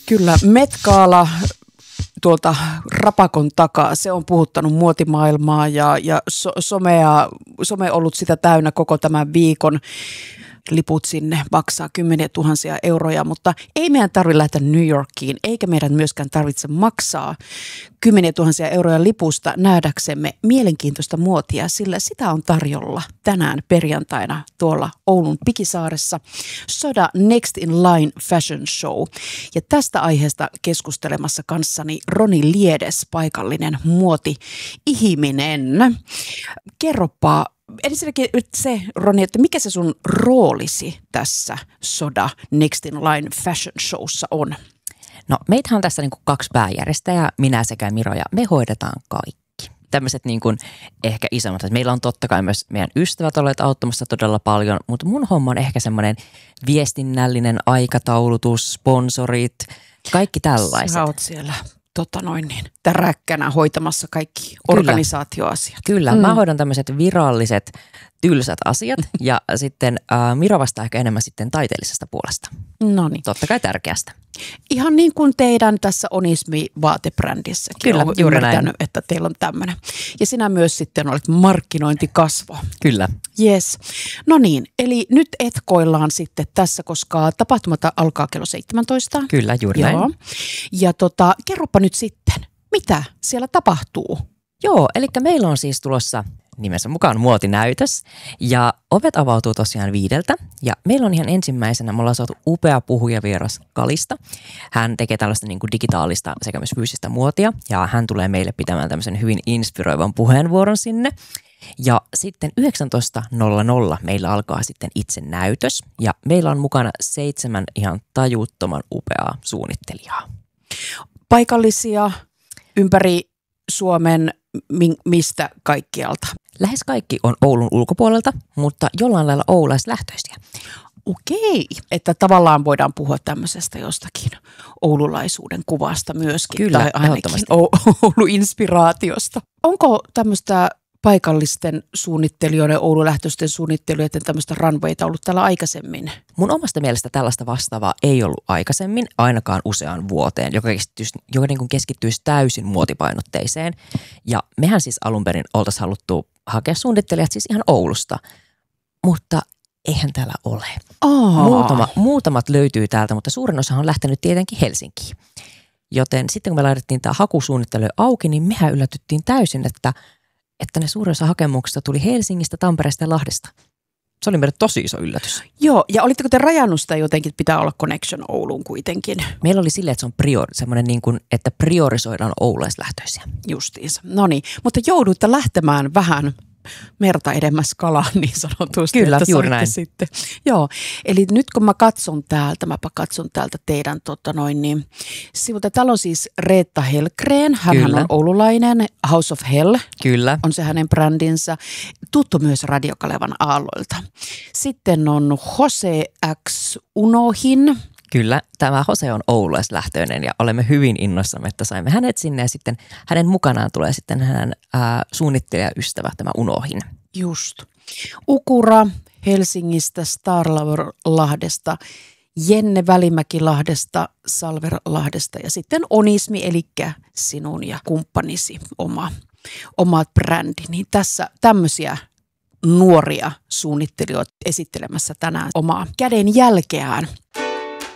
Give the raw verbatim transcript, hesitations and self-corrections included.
Kyllä, Met Gala tuolta rapakon takaa, se on puhuttanut muotimaailmaa ja, ja so, somea, some ollut sitä täynnä koko tämän viikon. Liput sinne maksaa kymmeniä tuhansia euroja, mutta ei meidän tarvitse lähteä New Yorkiin, eikä meidän myöskään tarvitse maksaa kymmeniä tuhansia euroja lipusta nähdäksemme mielenkiintoista muotia, sillä sitä on tarjolla tänään perjantaina tuolla Oulun Pikisaaressa Soda Next in Line Fashion Show. Ja tästä aiheesta keskustelemassa kanssani Roni Liedes, paikallinen muoti-ihminen. Kerropa ensinnäkin se, Roni, että mikä se sun roolisi tässä Soda Next in Line Fashion Showssa on? No meitähän on tässä niin kuin kaksi pääjärjestäjää, minä sekä Miro, ja me hoidetaan kaikki. Tämmöiset niin kuin ehkä isommat. Meillä on totta kai myös meidän ystävät olleet auttamassa todella paljon, mutta mun homma on ehkä semmoinen viestinnällinen aikataulutus, sponsorit, kaikki tällaiset. Sä oot siellä tota noin niin, täräkkänä hoitamassa kaikki organisaatioasiat. Kyllä, mm. mä hoidan tämmöiset viralliset, tylsät asiat ja sitten äh, Miro vastaa ehkä enemmän sitten taiteellisesta puolesta. Noniin. Totta kai tärkeästä. Ihan niin kuin teidän tässä Onismi-vaatebrändissä. Kyllä, olen juuri ymmärtänyt, näin. että teillä on tämmöinen. Ja sinä myös sitten olet markkinointikasvo. Kyllä. Yes. No niin, eli nyt etkoillaan sitten tässä, koska tapahtumata alkaa kello seitsemäntoista. Kyllä, juuri Joo. näin. Ja tota, kerropa nyt sitten, mitä siellä tapahtuu? Joo, eli meillä on siis tulossa nimensä mukaan muotinäytös ja ovet avautuu tosiaan viideltä ja meillä on ihan ensimmäisenä, me ollaan saatu upea puhujavieras Kalista. Hän tekee tällaista niin kuin digitaalista sekä myös fyysistä muotia ja hän tulee meille pitämään tämmöisen hyvin inspiroivan puheenvuoron sinne. Ja sitten yhdeksäntoista nolla nolla meillä alkaa sitten itse näytös ja meillä on mukana seitsemän ihan tajuttoman upeaa suunnittelijaa. Paikallisia ympäri Suomen mi- mistä kaikkialta? Lähes kaikki on Oulun ulkopuolelta, mutta jollain lailla oulaislähtöisiä. Okei, että tavallaan voidaan puhua tämmöisestä jostakin oululaisuuden kuvasta myöskin. Kyllä, tai ainakin o- Oulu-inspiraatiosta. Onko tämmöistä paikallisten suunnittelijoiden, Oulu-lähtöisten suunnittelijoiden tämmöistä runwayta ollut täällä aikaisemmin? Mun omasta mielestä tällaista vastaavaa ei ollut aikaisemmin, ainakaan useaan vuoteen, joka keskittyisi, joka niin kuin keskittyisi täysin muotipainotteiseen. Ja mehän siis alun perin oltaisiin haluttu hakea suunnittelijat siis ihan Oulusta, mutta eihän täällä ole. Muutama, muutamat löytyy täältä, mutta suurin osa on lähtenyt tietenkin Helsinkiin. Joten sitten kun me laitettiin tämä hakusuunnittelu auki, niin mehän yllätyttiin täysin, että että ne suurin osa hakemuksista tuli Helsingistä, Tampereesta ja Lahdesta. Se oli meille tosi iso yllätys. Joo, ja olitteko te rajannut sitä jotenkin, että pitää olla connection Ouluun kuitenkin? Meillä oli silleen, että se on priori, semmoinen niin kuin, että priorisoidaan oulaislähtöisiä. Justiinsa. No niin, mutta jouduitte lähtemään vähän merta edemmäs kalaan niin sanotusti. Kyllä, että juuri näin. Sitten. Joo, eli nyt kun mä katson täältä, mäpä katson täältä teidän tota noin niin, sivulta. Täällä on siis Reetta Hellgren, hän on oululainen, House of Hell. Kyllä. On se hänen brändinsä. Tuttu myös Radio Kalevan aalloilta. Sitten on Jose X Unohin. Kyllä, tämä Jose on oulaislähtöinen ja olemme hyvin innoissamme, että saimme hänet sinne ja sitten hänen mukanaan tulee sitten hänen ää, suunnittajaystävä, tämä Unohin. Just. Ukura Helsingistä, Starlover-Lahdesta, Jenne Välimäki-Lahdesta, Salver-Lahdesta ja sitten Onismi, eli sinun ja kumppanisi oma, omat brändi. Niin tässä tämmöisiä nuoria suunnittelijoita esittelemässä tänään omaa käden jälkeään.